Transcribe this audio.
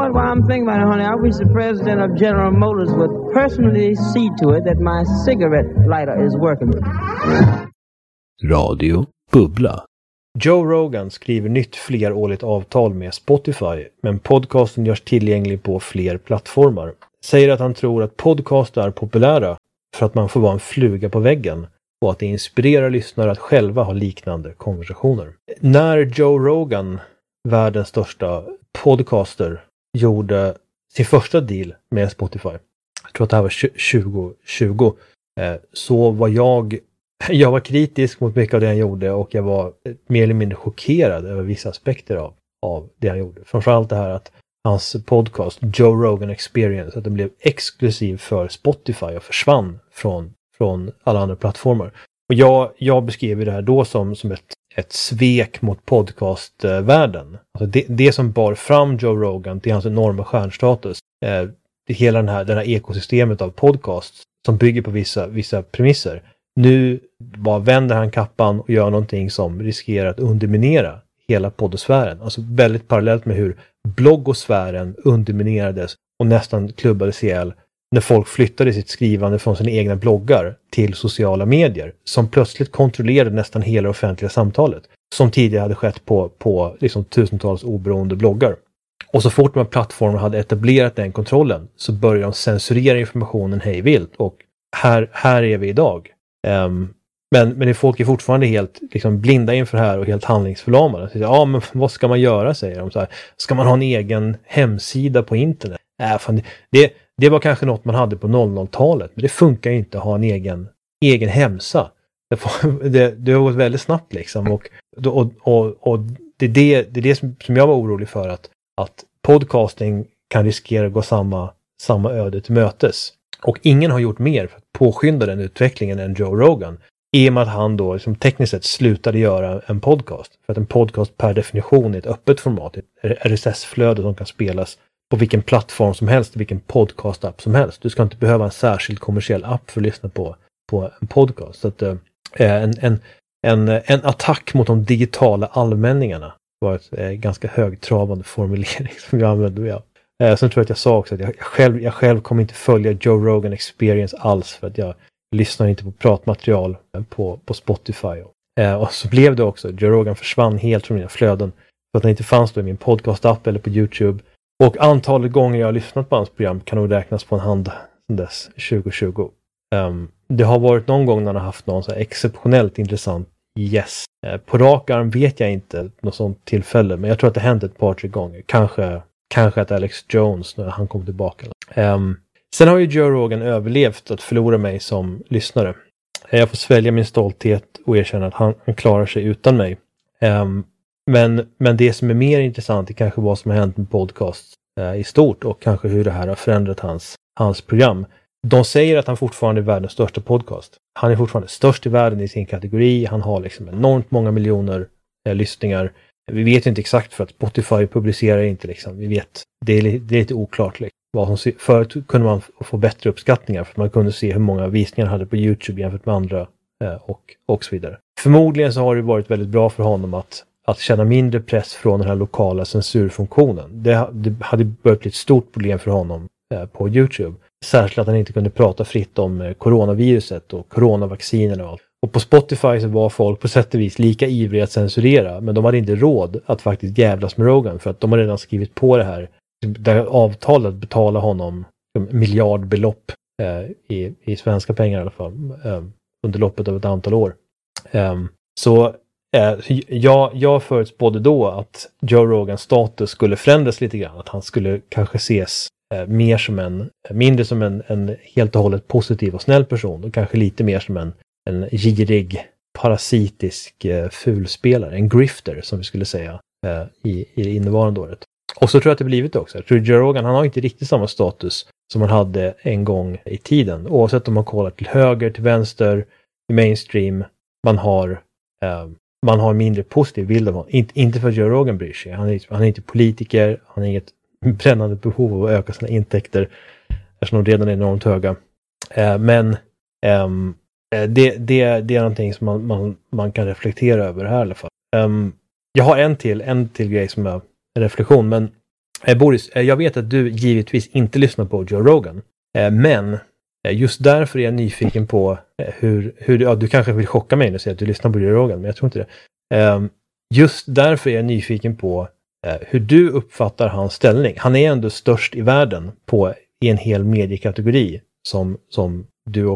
thought while I'm thinking about it, honey, I wish the president of General Motors would personally see to it that my cigarette lighter is working. Radio Bubbla. Joe Rogan skriver nytt flerårigt avtal med Spotify, men podcasten görs tillgänglig på fler plattformar. Säger att han tror att podcast är populära för att man får vara en fluga på väggen och att det inspirerar lyssnare att själva ha liknande konversationer. När Joe Rogan, världens största podcaster, gjorde sin första deal med Spotify, jag tror att det här var 2020, så var jag var kritisk mot mycket av det han gjorde och jag var mer eller mindre chockerad över vissa aspekter av det han gjorde. Framförallt det här att hans podcast Joe Rogan Experience, att den blev exklusiv för Spotify och försvann från alla andra plattformar. Och jag beskrev det här då som ett svek mot podcastvärlden. Alltså det som bar fram Joe Rogan till hans enorma stjärnstatus, hela det här ekosystemet av podcasts som bygger på vissa premisser. Nu bara vänder han kappan och gör någonting som riskerar att underminera hela poddosfären. Alltså väldigt parallellt med hur bloggosfären underminerades och nästan klubbades ihjäl när folk flyttade sitt skrivande från sina egna bloggar till sociala medier som plötsligt kontrollerade nästan hela det offentliga samtalet som tidigare hade skett på liksom tusentals oberoende bloggar. Och så fort de här plattformarna hade etablerat den kontrollen så började de censurera informationen hej vilt och här är vi idag. Men folk är fortfarande helt liksom blinda inför det här och helt handlingsförlamade. Ja, men vad ska man göra, säger de. Så här, ska man ha en egen hemsida på internet? Fan, det var kanske något man hade på 00-talet, men det funkar ju inte att ha en egen hemsida. Det har gått väldigt snabbt liksom. Och det är det som jag var orolig för, att podcasting kan riskera att gå samma öde till mötes. Och ingen har gjort mer för att påskynda den utvecklingen än Joe Rogan. I och med att han då liksom tekniskt sett slutade göra en podcast. För att en podcast per definition är ett öppet format. Ett RSS-flöde som kan spelas på vilken plattform som helst, vilken podcast-app som helst. Du ska inte behöva en särskild kommersiell app för att lyssna på en podcast. Så att en attack mot de digitala allmänningarna var ett ganska högtravande formulering som jag använde. Ja. Sen tror jag att jag sa också att jag själv kommer inte följa Joe Rogan Experience alls, för att jag lyssnar inte på pratmaterial på Spotify. Och så blev det också. Joe Rogan försvann helt från mina flöden för att den inte fanns då i min podcast-app eller på YouTube. Och antalet gånger jag har lyssnat på hans program kan nog räknas på en hand sedan dess 2020. Det har varit någon gång när han har haft någon så här exceptionellt intressant gäst. På rak arm vet jag inte något sånt tillfälle, men jag tror att det hänt ett par, tre gånger. Kanske att Alex Jones när han kom tillbaka. Sen har ju Joe Rogan överlevt att förlora mig som lyssnare. Jag får svälja min stolthet och erkänna att han klarar sig utan mig. Men det som är mer intressant är kanske vad som har hänt med podcast i stort och kanske hur det här har förändrat hans program. De säger att han fortfarande är världens största podcast. Han är fortfarande störst i världen i sin kategori. Han har liksom enormt många miljoner lyssningar. Vi vet inte exakt för att Spotify publicerar inte liksom. Vi vet, det är lite oklart liksom. Förut kunde man få bättre uppskattningar för att man kunde se hur många visningar han hade på YouTube jämfört med andra och så vidare. Förmodligen så har det varit väldigt bra för honom att känna mindre press från den här lokala censurfunktionen. Det hade börjat bli ett stort problem för honom på YouTube. Särskilt att han inte kunde prata fritt om coronaviruset och coronavaccinerna och allt. Och på Spotify så var folk på sätt och vis lika ivriga att censurera, men de hade inte råd att faktiskt jävlas med Rogan för att de har redan skrivit på det här avtalet betala honom miljardbelopp i svenska pengar i alla fall under loppet av ett antal år. Så jag förutspådde då att Joe Rogans status skulle förändras lite grann, att han skulle kanske ses mer som mindre som en helt och hållet positiv och snäll person och kanske lite mer som en girig, parasitisk fulspelare, en grifter som vi skulle säga i det innevarande året. Och så tror jag att det blivit också. Jag tror Joe Rogan, han har inte riktigt samma status som han hade en gång i tiden. Oavsett om man kollar till höger, till vänster, i mainstream, man har mindre positiv bild av honom. Inte för att Joe Rogan bryr sig. Han är inte politiker, han har inget brännande behov av att öka sina intäkter eftersom de redan är enormt höga. Men det är någonting som man kan reflektera över här i alla fall. Jag har en till grej som är en reflektion, men Boris, jag vet att du givetvis inte lyssnar på Joe Rogan. Men just därför är jag nyfiken på hur du kanske vill chocka mig nu och säga att du lyssnar på Joe Rogan, men jag tror inte det. Just därför är jag nyfiken på hur du uppfattar hans ställning. Han är ändå störst i världen i en hel mediekategori som du